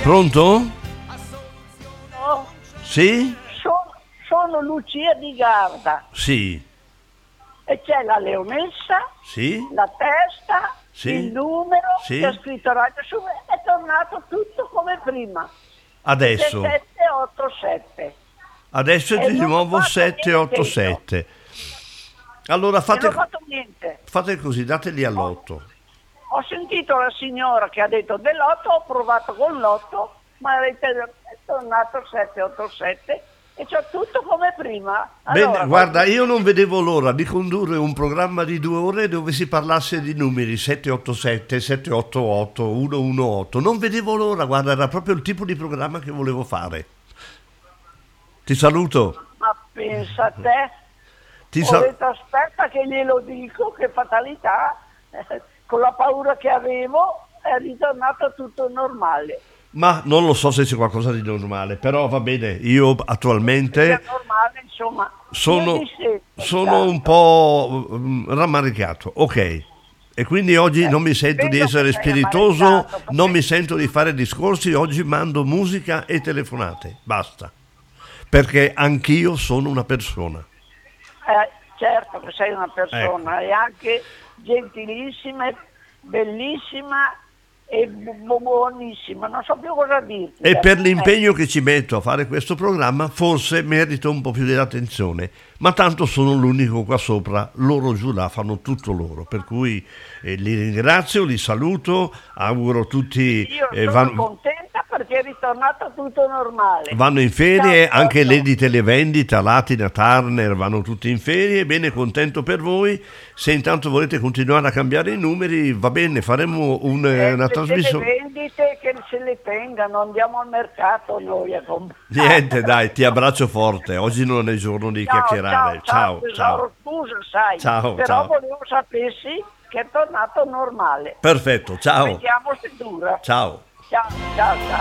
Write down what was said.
Pronto? No, Sì? sono Lucia di Garda Sì. e c'è la leonessa, Sì? la testa, Sì. il numero Sì. che ha scritto Radio su, è tornato tutto come prima. Adesso. 787. Adesso è E di non ho nuovo fatto 787. Allora E non fate, ho fatto niente. fate così, dateli all'8. Ho sentito la signora che ha detto dell'8, ho provato con l'8, ma è tornato 787 e c'ho tutto come prima. Allora, Bene, guarda, io non vedevo l'ora di condurre un programma di 2 ore dove si parlasse di numeri 787, 788, 118. Non vedevo l'ora, guarda, era proprio il tipo di programma che volevo fare. Ti saluto. ma pensa a te, Ti ho sa- detto aspetta che glielo dico, che fatalità, con la paura che avevo è ritornato tutto normale. Ma non lo so se c'è qualcosa di normale, però va bene, io attualmente È normale, insomma, sono, io ti sento, sono un intanto. po' rammaricato, ok. E quindi oggi non mi sento di Vedo che essere sei spiritoso, rammaricato, non mi perché- sento di fare discorsi, oggi mando musica e telefonate, basta. Perché anch'io sono una persona. certo che sei una Ecco. persona e anche gentilissima, bellissima e buonissima, non so più cosa dirti. E per Ecco. l'impegno che ci metto a fare questo programma forse merito un po' più di attenzione, ma tanto sono l'unico qua sopra, loro giù là fanno tutto loro, per cui li ringrazio, li saluto, auguro tutti Io sono contenta perché è ritornato tutto normale. vanno in ferie, Ciao, anche ciao. Lady Televendita, Latina, Turner vanno tutti in ferie, bene, contento per voi. Se intanto volete continuare a cambiare i numeri, va bene, faremo una Le trasmissione. vendite che se le tengano, andiamo al mercato noi a comprare. Niente, dai, ti abbraccio forte. Oggi non è giorno di chiacchierare. Ciao, tesoro, ciao. scusa, sai, Ciao, però ciao. volevo sapessi che è tornato normale. Perfetto, ciao. Vediamo se dura. Ciao. Ciao, ciao, ciao.